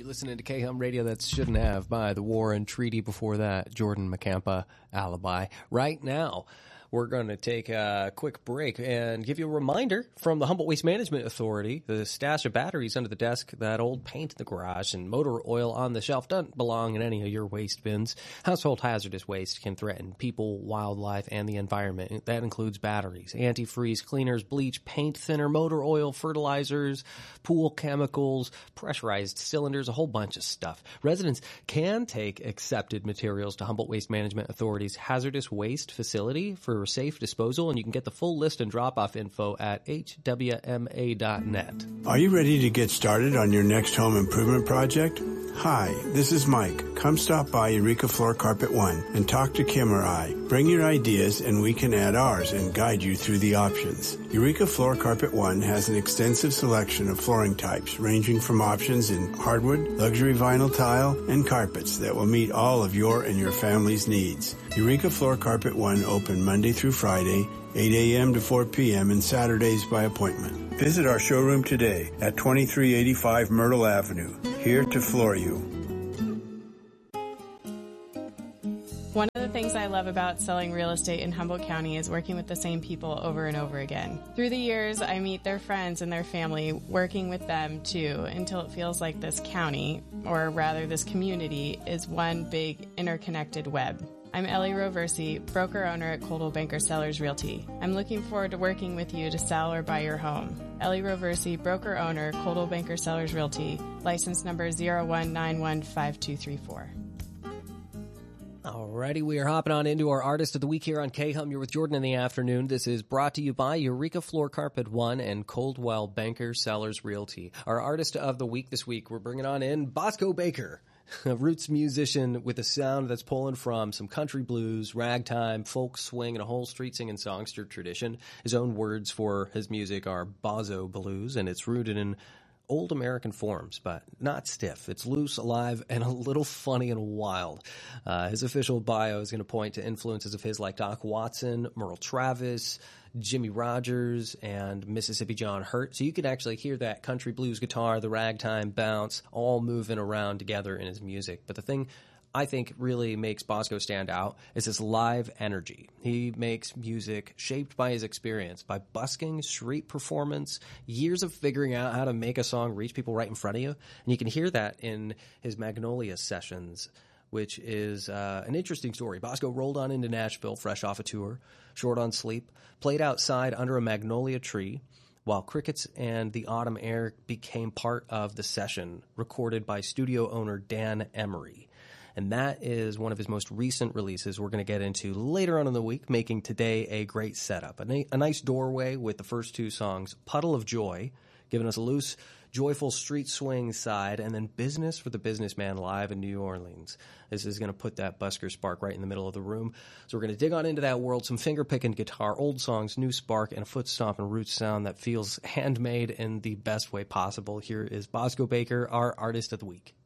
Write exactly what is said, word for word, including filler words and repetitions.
Listening to K-Hum Radio, that Shouldn't Have by The War and Treaty. Before that, Jordan McCampa, Alibi. Right now, we're going to take a quick break and give you a reminder from the Humboldt Waste Management Authority. The stash of batteries under the desk, that old paint in the garage, and motor oil on the shelf doesn't belong in any of your waste bins. Household hazardous waste can threaten people, wildlife, and the environment. That includes batteries, antifreeze, cleaners, bleach, paint thinner, motor oil, fertilizers, pool chemicals, pressurized cylinders, a whole bunch of stuff. Residents can take accepted materials to Humboldt Waste Management Authority's hazardous waste facility for safe disposal, and you can get the full list and drop-off info at h w m a dot net. Are you ready to get started on your next home improvement project? Hi, this is Mike. Come stop by Eureka Floor Carpet One and talk to Kim or I. Bring your ideas and we can add ours and guide you through the options. Eureka Floor Carpet One has an extensive selection of flooring types ranging from options in hardwood, luxury vinyl tile, and carpets that will meet all of your and your family's needs. Eureka Floor Carpet One open Monday through Friday, eight a.m. to four p.m. and Saturdays by appointment. Visit our showroom today at twenty-three eighty-five Myrtle Avenue, here to floor you. One of the things I love about selling real estate in Humboldt County is working with the same people over and over again. Through the years, I meet their friends and their family, working with them too, until it feels like this county, or rather this community, is one big interconnected web. I'm Ellie Roversi, broker-owner at Coldwell Banker Sellers Realty. I'm looking forward to working with you to sell or buy your home. Ellie Roversi, broker-owner, Coldwell Banker Sellers Realty, license number zero one nine one five two three four. Alrighty, we are hopping on into our Artist of the Week here on K-Hum. You're with Jordan in the afternoon. This is brought to you by Eureka Floor Carpet One and Coldwell Banker Sellers Realty. Our Artist of the Week this week, we're bringing on in Bosco Baker, a roots musician with a sound that's pulling from some country blues, ragtime, folk swing, and a whole street singing songster tradition. His own words for his music are Bozo Blues, and it's rooted in old American forms, but not stiff. It's loose, alive, and a little funny and wild. Uh, his official bio is going to point to influences of his like Doc Watson, Merle Travis, Jimmy Rogers, and Mississippi John Hurt. So you can actually hear that country blues guitar, the ragtime bounce, all moving around together in his music. But the thing I think really makes Bosco stand out is his live energy. He makes music shaped by his experience, by busking, street performance, years of figuring out how to make a song reach people right in front of you. And you can hear that in his Magnolia sessions, which is uh, an interesting story. Bosco rolled on into Nashville fresh off a tour, short on sleep, played outside under a magnolia tree, while crickets and the autumn air became part of the session, recorded by studio owner Dan Emery. And that is one of his most recent releases we're going to get into later on in the week, making today a great setup. A, na- a nice doorway with the first two songs, Puddle of Joy, giving us a loose, joyful street swing side, and then Business for the Businessman live in New Orleans. This is going to put that busker spark right in the middle of the room. So we're going to dig on into that world, some finger-picking guitar, old songs, new spark, and a foot-stomping roots sound that feels handmade in the best way possible. Here is Bosco Baker, our Artist of the Week.